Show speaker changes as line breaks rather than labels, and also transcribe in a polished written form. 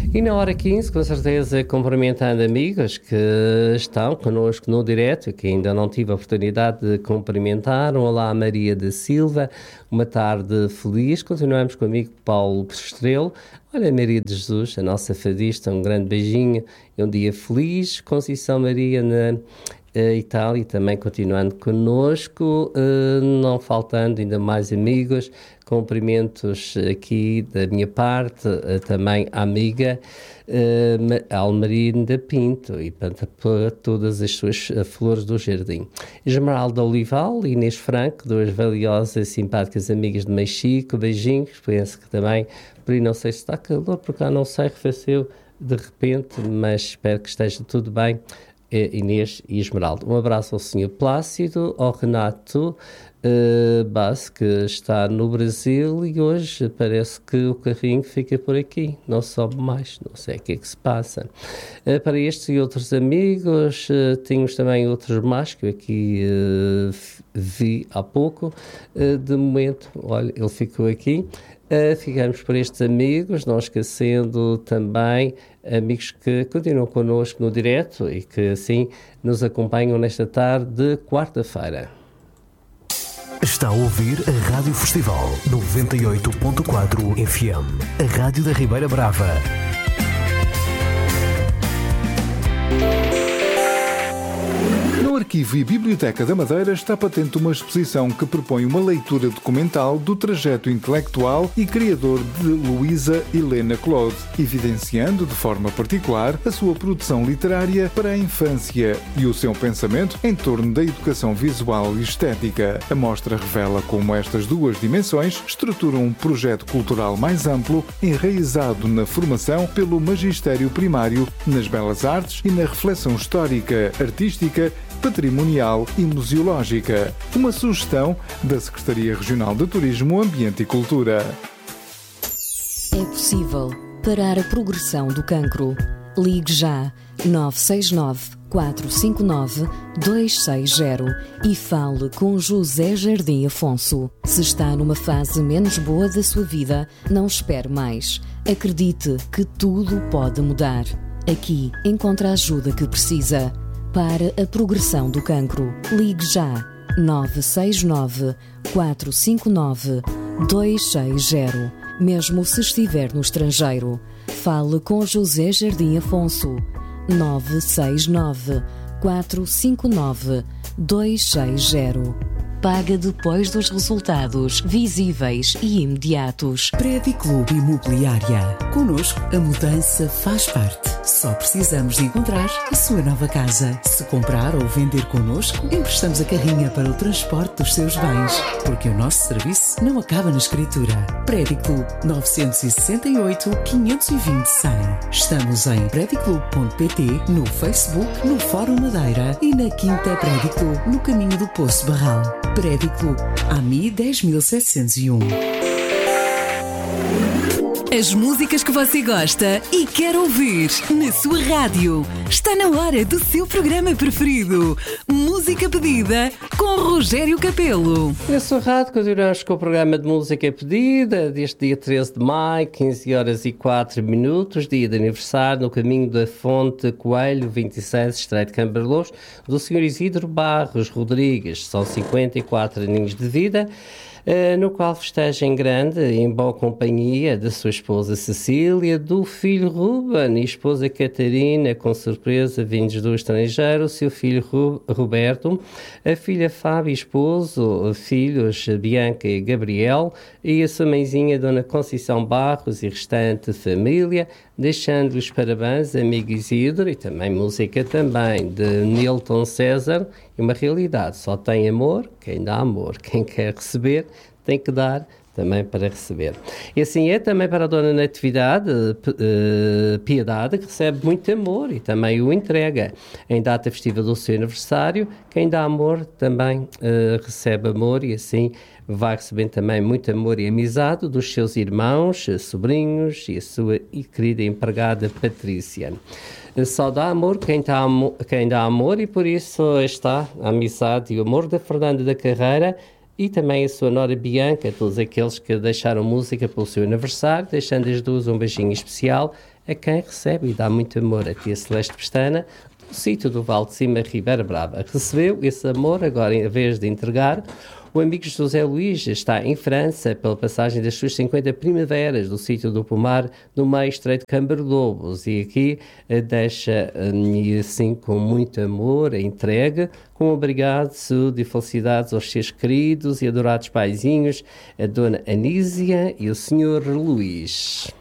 E na hora 15, com certeza, cumprimentando amigos que estão connosco no direto, que ainda não tive a oportunidade de cumprimentar. Olá, Maria da Silva, uma tarde feliz. Continuamos com o amigo Paulo Prestrelo. Olha, Maria de Jesus, a nossa fadista, um grande beijinho e um dia feliz. Conceição Maria na Itália também continuando connosco, não faltando ainda mais amigos. Cumprimentos aqui da minha parte, também à amiga Almarinda Pinto e para todas as suas flores do jardim. Esmeralda Olival e Inês Franco, duas valiosas e simpáticas amigas de Mexico, beijinhos. Penso que também, por aí não sei se está calor, porque não sei, arrefeceu de repente, mas espero que esteja tudo bem. Inês e Esmeralda. Um abraço ao Sr. Plácido, ao Renato Bass, que está no Brasil e hoje parece que o carrinho fica por aqui, não sobe mais, não sei o que é que se passa. Para estes e outros amigos, temos também outros mais que eu aqui vi há pouco. De momento, olha, ele ficou aqui. Ficamos por estes amigos, não esquecendo também amigos que continuam connosco no direto e que assim nos acompanham nesta tarde de quarta-feira.
Está a ouvir a Rádio Festival 98.4 FM, a Rádio da Ribeira Brava.
No Arquivo e Biblioteca da Madeira está patente uma exposição que propõe uma leitura documental do trajeto intelectual e criador de Luísa Helena Claude, evidenciando de forma particular a sua produção literária para a infância e o seu pensamento em torno da educação visual e estética. A mostra revela como estas duas dimensões estruturam um projeto cultural mais amplo, enraizado na formação pelo magistério primário, nas belas artes e na reflexão histórica, artística, patrimonial e museológica. Uma sugestão da Secretaria Regional de Turismo, Ambiente e Cultura.
É possível parar a progressão do cancro. Ligue já 969 459 260 e fale com José Jardim Afonso. Se está numa fase menos boa da sua vida, não espere mais. Acredite que tudo pode mudar. Aqui encontra a ajuda que precisa. Para a progressão do cancro, ligue já 969 459 260. Mesmo se estiver no estrangeiro, fale com José Jardim Afonso. 969 459 260. Paga depois dos resultados visíveis e imediatos.
Prédio Clube Imobiliária. Connosco, a mudança faz parte. Só precisamos de encontrar a sua nova casa. Se comprar ou vender connosco, emprestamos a carrinha para o transporte dos seus bens. Porque o nosso serviço não acaba na escritura. Prédio Clube 968 520 100. Estamos em prediclube.pt, no Facebook, no Fórum Madeira e na Quinta Prédio Clube, no caminho do Poço Barral. Prédio Clube, AMI 10701.
As músicas que você gosta e quer ouvir na sua rádio. Está na hora do seu programa preferido. Música Pedida com Rogério Capelo.
Na sua rádio continuamos com o programa de Música Pedida deste dia 13 de maio, 15 horas e 4 minutos, dia de aniversário, no caminho da Fonte Coelho, 26, Estreito de Cambarlouros, do Sr. Isidro Barros Rodrigues. São 54 aninhos de vida, no qual festeja em grande, em boa companhia da sua esposa Cecília, do filho Ruben e esposa Catarina, com surpresa vindos do estrangeiro, o seu filho Roberto, a filha Fábio, esposo, filhos Bianca e Gabriel, e a sua mãezinha Dona Conceição Barros e restante família, deixando-lhes parabéns, amigo Isidro, e também música também de Nilton César. E uma realidade, só tem amor quem dá amor, quem quer receber tem que dar também para receber. E assim é também para a Dona Natividade Piedade, que recebe muito amor e também o entrega. Em data festiva do seu aniversário, quem dá amor também recebe amor e assim vai recebendo também muito amor e amizade dos seus irmãos, sobrinhos e a sua querida empregada Patrícia. Só dá amor quem dá amor e por isso está a amizade e o amor da Fernanda da Carreira e também a sua nora Bianca, todos aqueles que deixaram música pelo seu aniversário, deixando as duas um beijinho especial, a quem recebe e dá muito amor. A tia Celeste Pestana, do sítio do Val de Cima, Ribeira Brava, recebeu esse amor. Agora, em vez de entregar, o amigo José Luís está em França pela passagem das suas 50 primaveras do sítio do Pomar, no meio estreito de Cambarlobos, e aqui deixa assim com muito amor a entrega, com obrigado, saúde e felicidades aos seus queridos e adorados paizinhos, a dona Anísia e o senhor Luís.